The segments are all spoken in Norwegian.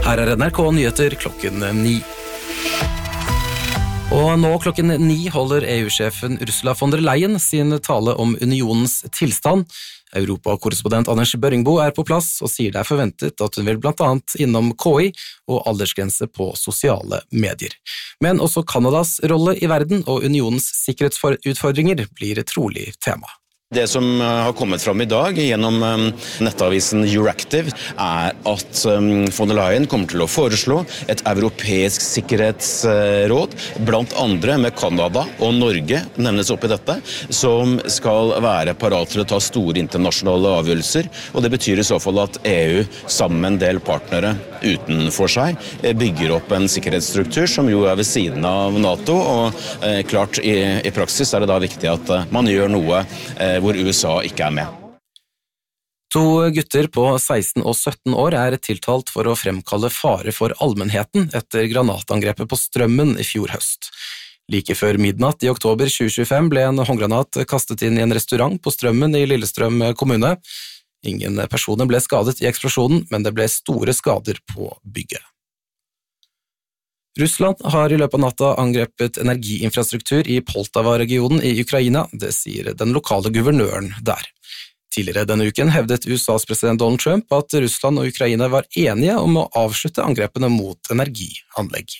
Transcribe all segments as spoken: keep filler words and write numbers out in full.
Her er N R K Nyheter klokken ni. Og nå klokken ni holder E U-sjefen Ursula von der Leyen sin tale om unionens tilstand. Europakorrespondent Anders Børringbo er på plass og sier det er forventet at hun vil blant annet innom K I og aldersgrense på sosiale medier. Men også Kanadas rolle i verden og unionens sikkerhetsutfordringer blir trolig tema. Det som har kommet fram i dag gjennom nettavisen Euractiv er at von der Leyen kommer til å foreslå et europeisk sikkerhetsråd, blant andre med Kanada og Norge nevnes opp i dette, som skal være parat til å ta store internasjonale avgjørelser, og det betyr i så fall at E U sammen med en del partnere utenfor seg bygger opp en sikkerhetsstruktur som jo er ved siden av NATO, og klart i, i praksis er det da viktig at man gjør noe hvor U S A ikke er med. To gutter på seksten og sytten år er tiltalt for å fremkalle fare for allmennheten etter granatangrepet på Strømmen i fjor høst. Like før midnatt i oktober tjue tjuefem ble en håndgranat kastet inn i en restaurant på Strømmen i Lillestrøm kommune. Ingen personer ble skadet i eksplosjonen, men det ble store skader på bygget. Russland har i løpet av natta angrepet energiinfrastruktur i Poltava-regionen i Ukraina, det sier den lokale guvernøren der. Tidligere denne uken hevdet U S A's president Donald Trump at Russland og Ukraina var enige om å avslutte angrepene mot energianlegg.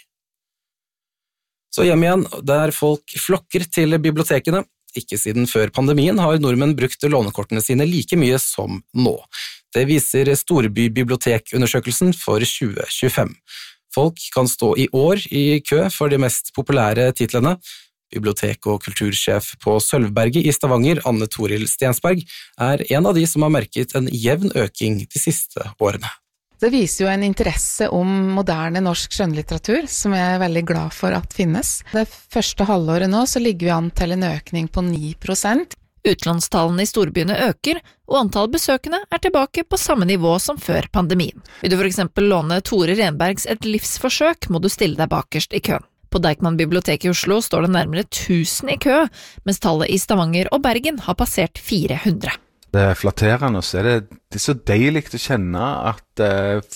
Så hjem igjen, der folk flokker til bibliotekene. Ikke siden før pandemien har nordmenn brukt lånekortene sine like mye som nå. Det viser Storbybibliotekundersøkelsen for tjue tjuefem. Folk kan stå i år i kø for de mest populære titlene. Bibliotek- og kultursjef på Sølvberget i Stavanger, Anne Toril Stensberg, er en av de som har merket en jevn øking de siste årene. Det viser jo en interesse om moderne norsk skjønnlitteratur, som jeg er veldig glad for at finnes. Det første halvåret nå så ligger vi an til en økning på ni prosent. Utlånstallene i storbyene øker, og antall besøkende er tilbake på samme nivå som før pandemien. Vil du for eksempel låne Tore Renbergs Et livsforsøk, må du stille deg bakerst i køen. På Deichman bibliotek i Oslo står det nærmere tusen i kø, mens tallet i Stavanger og Bergen har passert fire hundre. Det er flatterende, så er det, det er så deilig å kjenne at eh,